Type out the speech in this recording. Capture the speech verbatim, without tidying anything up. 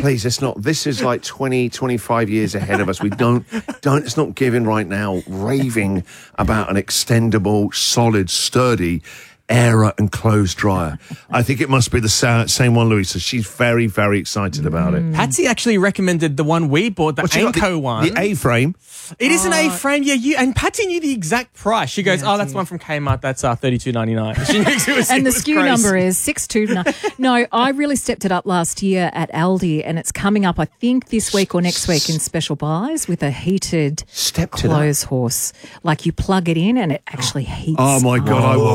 Please, it's not. This is like twenty, twenty-five years ahead of us. We don't, don't, it's not giving right now, raving about an extendable, solid, sturdy air and clothes dryer. I think it must be the sa- same one, Louisa. She's very, very excited about it. Patsy actually recommended the one we bought, the What's she got? Anko the, one. The A-frame. It is an A-frame, yeah. You and Patsy knew the exact price. She goes, Yeah, I "Oh, that's did. one from Kmart. That's uh, thirty-two ninety-nine." She knew it was, And it the was S K U crazy. number is six two nine. No, I really stepped it up last year at Aldi, and it's coming up, I think, this week or next week in special buys with a heated Stepped it up. clothes horse. Like you plug it in and it actually heats Oh, my God. I will.